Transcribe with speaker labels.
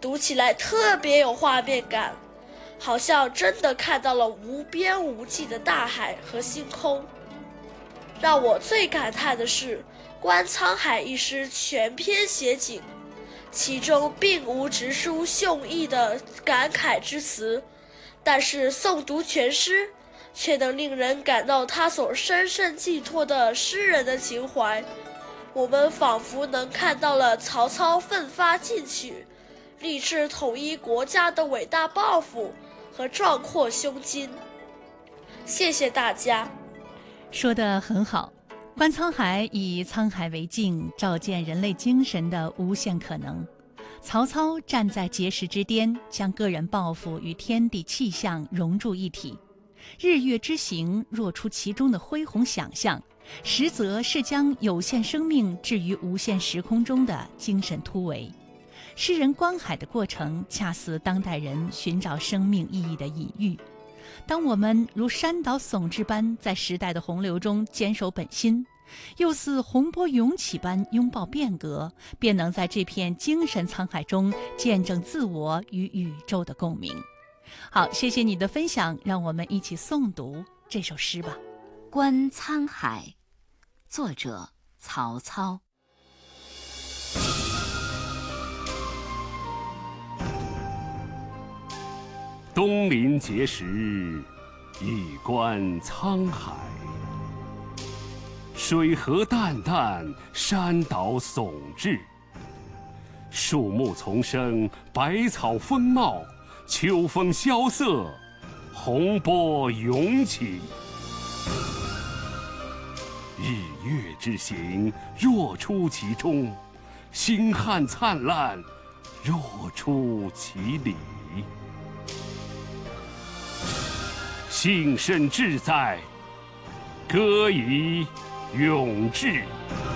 Speaker 1: 读起来特别有画面感，好像真的看到了无边无际的大海和星空。让我最感叹的是《观沧海》一诗全篇写景，其中并无直抒胸臆的感慨之词，但是诵读全诗，却能令人感到他所深深寄托的诗人的情怀。我们仿佛能看到了曹操奋发进取，立志统一国家的伟大抱负和壮阔胸襟。谢谢大家。
Speaker 2: 说得很好，观沧海以沧海为镜，照见人类精神的无限可能。曹操站在碣石之巅，将个人抱负与天地气象融入一体，日月之行若出其中的恢宏想象，实则是将有限生命置于无限时空中的精神突围。诗人观海的过程，恰似当代人寻找生命意义的隐喻。当我们如山岛竦峙般在时代的洪流中坚守本心，又似洪波涌起般拥抱变革，便能在这片精神沧海中见证自我与宇宙的共鸣。好，谢谢你的分享，让我们一起诵读这首诗吧。
Speaker 3: 《观沧海》，作者曹操。
Speaker 4: 东临碣石，以观沧海。水河淡淡，山岛竦峙。树木丛生，百草丰茂，秋风萧瑟，洪波涌起。日月之行，若出其中；星汉灿烂，若出其里。幸甚至哉，歌以咏志。